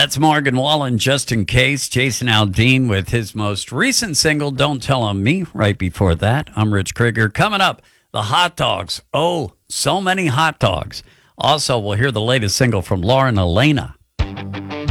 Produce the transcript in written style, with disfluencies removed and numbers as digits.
That's Morgan Wallen, just in case. Jason Aldean with his most recent single, Don't Tell On Me. Right before that, I'm Rich Krieger. Coming up, the hot dogs. Oh, so many hot dogs. Also, we'll hear the latest single from Lauren Elena.